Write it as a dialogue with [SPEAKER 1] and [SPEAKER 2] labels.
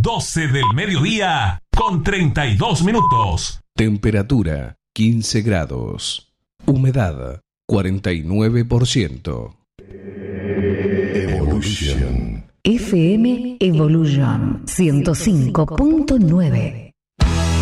[SPEAKER 1] 12 del mediodía con 32 minutos.
[SPEAKER 2] Temperatura 15 grados. Humedad 49%.
[SPEAKER 3] Evolution.
[SPEAKER 4] FM Evolution 105.9.